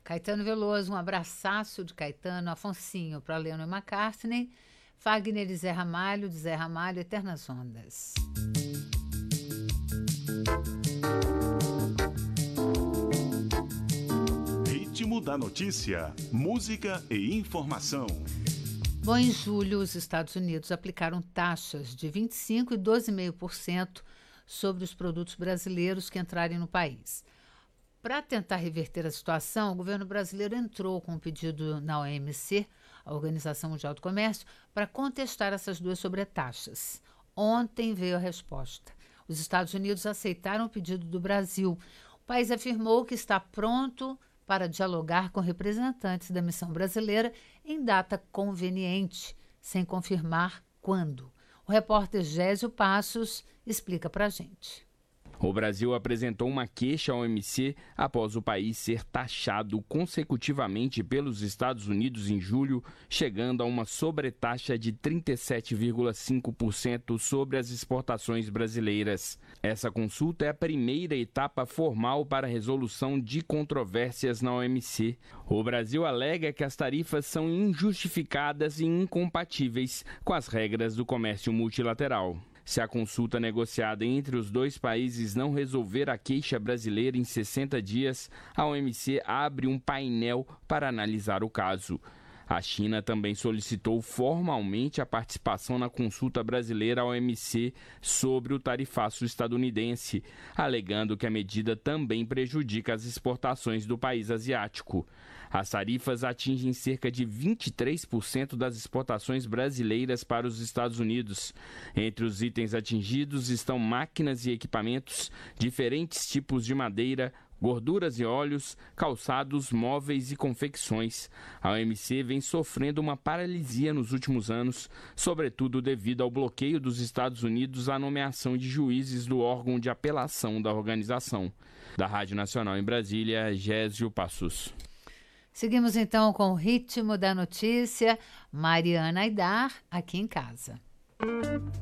Caetano Veloso, um abraçaço de Caetano, Afonsinho para Lennon e McCartney, Fagner e Zé Ramalho, de Zé Ramalho, Eternas Ondas. Ritmo da notícia, música e informação. Bom, em julho, os Estados Unidos aplicaram taxas de 25% e 12,5% sobre os produtos brasileiros que entrarem no país. Para tentar reverter a situação, o governo brasileiro entrou com um pedido na OMC, a Organização Mundial do Comércio, para contestar essas duas sobretaxas. Ontem veio a resposta. Os Estados Unidos aceitaram o pedido do Brasil. O país afirmou que está pronto para dialogar com representantes da missão brasileira em data conveniente, sem confirmar quando. O repórter Gésio Passos explica para a gente. O Brasil apresentou uma queixa à OMC após o país ser taxado consecutivamente pelos Estados Unidos em julho, chegando a uma sobretaxa de 37,5% sobre as exportações brasileiras. Essa consulta é a primeira etapa formal para a resolução de controvérsias na OMC. O Brasil alega que as tarifas são injustificadas e incompatíveis com as regras do comércio multilateral. Se a consulta negociada entre os dois países não resolver a queixa brasileira em 60 dias, a OMC abre um painel para analisar o caso. A China também solicitou formalmente a participação na consulta brasileira à OMC sobre o tarifaço estadunidense, alegando que a medida também prejudica as exportações do país asiático. As tarifas atingem cerca de 23% das exportações brasileiras para os Estados Unidos. Entre os itens atingidos estão máquinas e equipamentos, diferentes tipos de madeira, gorduras e óleos, calçados, móveis e confecções. A OMC vem sofrendo uma paralisia nos últimos anos, sobretudo devido ao bloqueio dos Estados Unidos à nomeação de juízes do órgão de apelação da organização. Da Rádio Nacional em Brasília, Gésio Passos. Seguimos então com o ritmo da notícia. Mariana Aidar, aqui em casa.